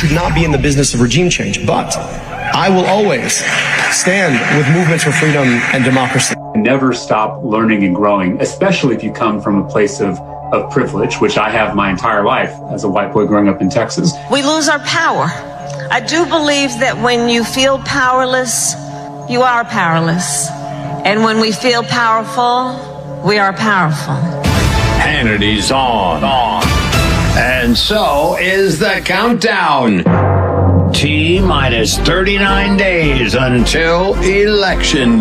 should not be in the business of regime change. But I will always stand with movements for freedom and democracy. Never stop learning and growing, especially if you come from a place of privilege, which I have my entire life as a white boy growing up in Texas. We lose our power. I do believe that when you feel powerless, you are powerless. And when we feel powerful, we are powerful. Hannity's on. And so is the countdown. T-minus 39 days until Election